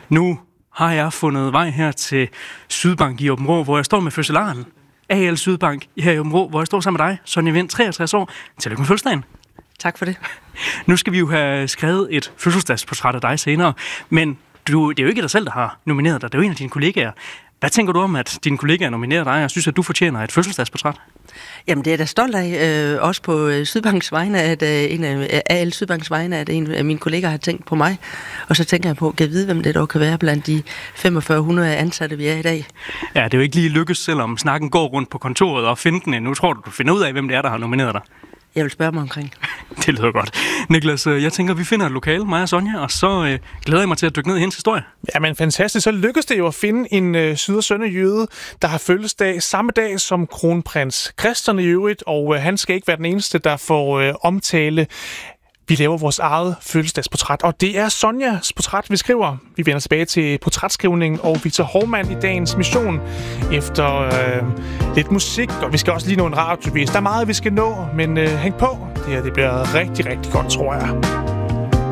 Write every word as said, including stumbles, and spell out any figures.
Nu har jeg fundet vej her til Sydbank i Aabenraa, hvor jeg står med fødselaren. A L Sydbank her i Aabenraa, hvor jeg står sammen med dig, Sonja Vind, treogtres år. Tillykke med fødselsdagen. Tak for det. Nu skal vi jo have skrevet et fødselsdagsportræt af dig senere, men du, det er jo ikke dig selv, der har nomineret dig. Det er jo en af dine kollegaer. Hvad tænker du om, at dine kollegaer nominerer dig, og synes, at du fortjener et fødselsdagsportræt? Jamen, det er jeg da stolt af, øh, også på Sydbanks vegne, at øh, en af A L Sydbanks vegne, at en af mine kollegaer har tænkt på mig. Og så tænker jeg på, kan jeg vide, hvem det dog kan være blandt de femogfyrre hundrede ansatte, vi er i dag. Ja, det er jo ikke lige lykkes, selvom snakken går rundt på kontoret og finde den endnu. Tror du, du finder ud af, hvem det er, der har nomineret dig? Jeg vil spørge mig omkring. Det lyder godt. Niklas, jeg tænker, vi finder et lokale, mig og Sonja, og så øh, glæder jeg mig til at dykke ned i hendes historie. Jamen fantastisk. Så lykkedes det jo at finde en øh, syd- og sønderjyde, der har fødselsdag samme dag som kronprins Christian i øvrigt, og øh, han skal ikke være den eneste, der får øh, omtale. Vi laver vores eget fødselsdagsportræt, og det er Sonjas portræt, vi skriver. Vi vender tilbage til portrætskrivningen og Victor Hovmand i dagens mission efter øh, lidt musik, og vi skal også lige nå en radiovis. Der er meget, vi skal nå, men øh, hæng på. Det her det bliver rigtig, rigtig godt, tror jeg.